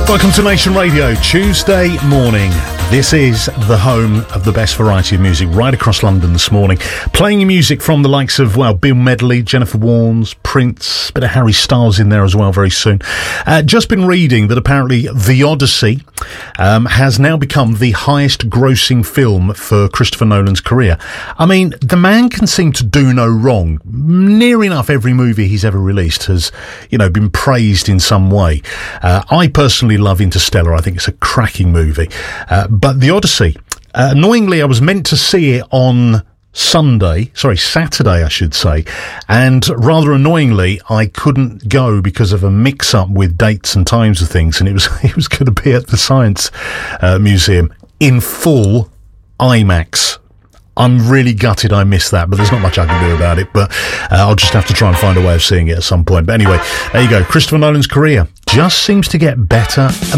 Welcome to Nation Radio, Tuesday morning. This is the home of the best variety of music right across London this morning. Playing music from the likes of, well, Bill Medley, Jennifer Warnes, Prince, a bit of Harry Styles in there as well very soon. Just been reading that apparently The Odyssey has now become the highest grossing film for Christopher Nolan's career. I mean, the man can seem to do no wrong. Near enough every movie he's ever released has, been praised in some way. I personally love Interstellar. I think it's a cracking movie. But The Odyssey, annoyingly, I was meant to see it on Saturday, I should say. And rather annoyingly, I couldn't go because of a mix-up with dates and times of things. And it was going to be at the Science Museum in full IMAX. I'm really gutted I missed that, but there's not much I can do about it. But I'll just have to try and find a way of seeing it at some point. But anyway, there you go. Christopher Nolan's career just seems to get better and